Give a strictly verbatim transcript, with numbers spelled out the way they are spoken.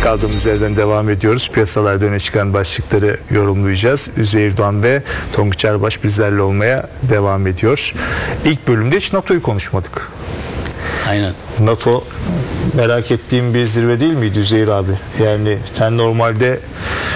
kaldığımız yerden devam ediyoruz. Piyasalarda öne çıkan başlıkları yorumlayacağız. Üzeyir Doğan ve Tonguç Erbaş bizlerle olmaya devam ediyor. İlk bölümde hiç NATO'yu konuşmadık. Aynen. NATO merak ettiğim bir zirve değil miydi Üzeyir abi? Yani sen normalde